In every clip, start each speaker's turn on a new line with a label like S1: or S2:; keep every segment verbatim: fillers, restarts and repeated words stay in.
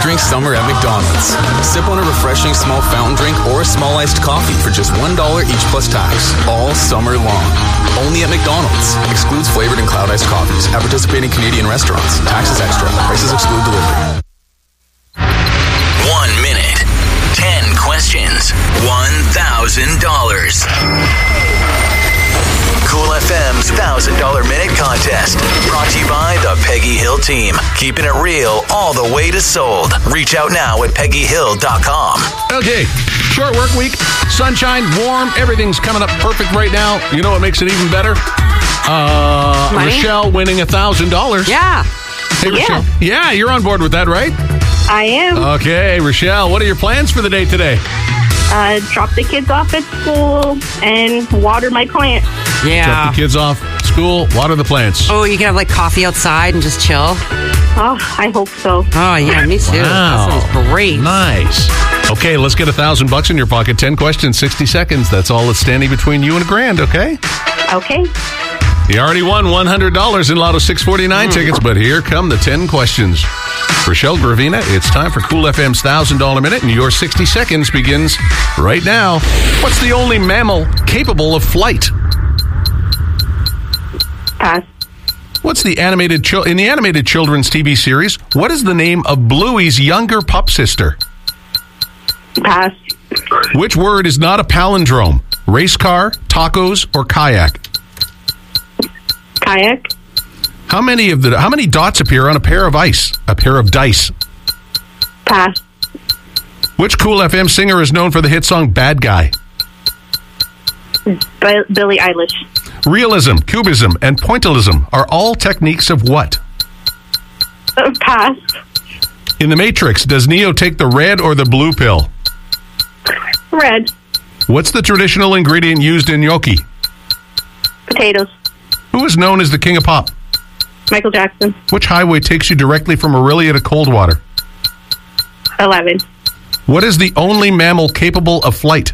S1: drink summer at McDonald's. Sip on a refreshing small fountain drink or a small iced coffee for just one dollar each plus tax. All summer long. Only at McDonald's. Excludes flavored and cloud iced coffees at participating Canadian restaurants. Taxes extra. Prices exclude delivery.
S2: One minute. Ten questions. One thousand dollars. Cool F M's one thousand dollars Minute Contest. Brought to you by the Peggy Hill Team. Keeping it real all the way to sold. Reach out now at peggy hill dot com.
S3: Okay, short work week, sunshine, warm, everything's coming up perfect right now. You know what makes it even better? Uh,
S4: Money?
S3: Rochelle winning one thousand dollars.
S4: Yeah.
S3: Hey, Rochelle. Yeah, you're on board with that, right?
S5: I am.
S3: Okay, Rochelle, what are your plans for the day today?
S5: Uh, drop the kids off at school and water my plant.
S4: Yeah.
S3: Drop the kids off, school, water the plants.
S4: Oh, you can have like coffee outside and just chill.
S5: Oh, I hope so.
S4: Oh, yeah, me too.
S3: Wow.
S4: That sounds great.
S3: Nice. Okay, let's get a thousand bucks in your pocket. Ten questions, sixty seconds. That's all that's standing between you and a grand, okay?
S5: Okay.
S3: You already won one hundred dollars in Lotto six forty-nine mm. tickets, but here come the ten questions. Rochelle Gravina, it's time for Cool F M's one thousand dollars Minute, and your sixty seconds begins right now. What's the only mammal capable of flight?
S5: Pass.
S3: What's the animated chil- in the animated children's T V series? What is the name of Bluey's younger pup sister?
S5: Pass.
S3: Which word is not a palindrome? Race car, tacos, or kayak?
S5: Kayak.
S3: How many of the how many dots appear on a pair of ice? A pair of dice.
S5: Pass.
S3: Which Cool F M singer is known for the hit song Bad Guy?
S5: B- Billie Eilish.
S3: Realism, cubism, and pointillism are all techniques of what?
S5: Uh, pass.
S3: In The Matrix, does Neo take the red or the blue pill?
S5: Red.
S3: What's the traditional ingredient used in gnocchi?
S5: Potatoes.
S3: Who is known as the King of Pop?
S5: Michael Jackson.
S3: Which highway takes you directly from Aurelia to Coldwater?
S5: eleven.
S3: What is the only mammal capable of flight?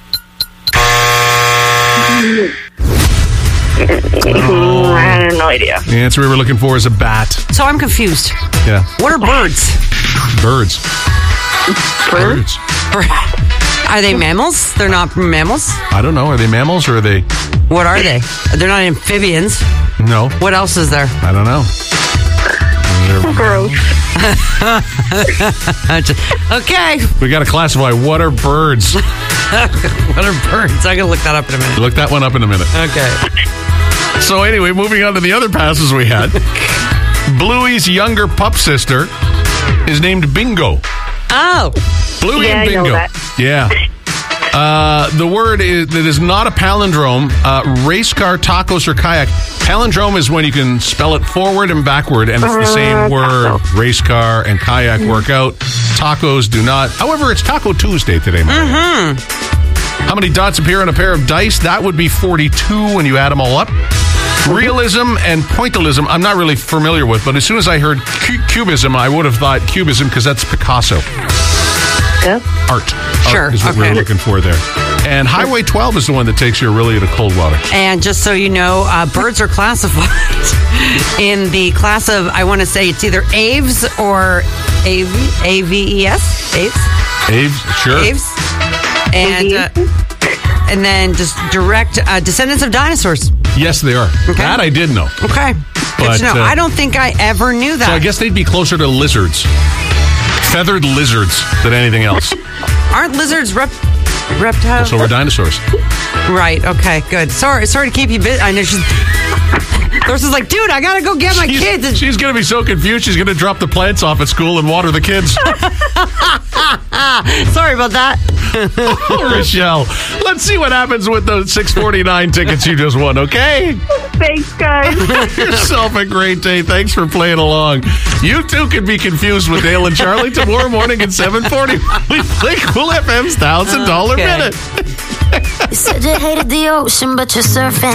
S5: Oh. I have no idea.
S3: The answer we were looking for is a bat.
S4: So I'm confused.
S3: Yeah.
S4: What are birds?
S3: Birds. Birds.
S4: Are they mammals? They're not mammals?
S3: I don't know. Are they mammals or are they?
S4: What are they? They're not amphibians.
S3: No.
S4: What else is there?
S3: I don't know.
S5: Gross.
S4: Okay.
S3: We got to classify what are birds.
S4: What are birds? I'm going to look that up in a minute.
S3: Look that one up in a minute.
S4: Okay.
S3: So anyway, moving on to the other passes we had. Bluey's younger pup sister is named Bingo.
S4: Oh.
S3: Bluey
S5: Yeah,
S3: and
S5: I know
S3: Bingo.
S5: that.
S3: Yeah. Uh, the word is, that is not a palindrome, uh, race car, tacos, or kayak. Palindrome is when you can spell it forward and backward, and it's the same
S5: Uh,
S3: word.
S5: taco.
S3: Race car and kayak work out. Tacos do not. However, it's Taco Tuesday today, Maria. Mm-hmm. How many dots appear on a pair of dice? That would be forty-two when you add them all up. Realism and pointillism, I'm not really familiar with, but as soon as I heard cu- cubism, I would have thought cubism because that's Picasso.
S5: Yeah.
S3: Art.
S4: Sure,
S3: Art is what
S4: okay.
S3: we're looking for there. And Highway twelve is the one that takes you really to Coldwater.
S4: And just so you know, uh, birds are classified in the class of, I want to say it's either aves or A V E S? Aves?
S3: Aves, sure.
S4: Aves. And, uh, and then just direct uh, descendants of dinosaurs.
S3: Yes, they are.
S4: Okay.
S3: That I did know.
S4: Okay. Good
S3: But,
S4: to know.
S3: uh,
S4: I don't think I ever knew that.
S3: So I guess they'd be closer to lizards. Feathered lizards than anything else.
S4: Aren't lizards rep- reptiles?
S3: So we're dinosaurs.
S4: Right. Okay. Good. Sorry. Sorry to keep you busy. I know she's. Doris like, dude, I gotta go get my
S3: she's,
S4: kids. And
S3: she's going to be so confused. She's going to drop the plants off at school and water the kids.
S4: Sorry about that.
S3: Oh, Rochelle, let's see what happens with those six forty-nine tickets you just won. Okay.
S5: Thanks, guys.
S3: Have yourself a great day. Thanks for playing along. You too can be confused with Dale and Charlie tomorrow morning at seven forty. We play Cool F M's one thousand dollars
S4: Okay.
S3: Minute.
S6: You said you hated the ocean, but you're surfing.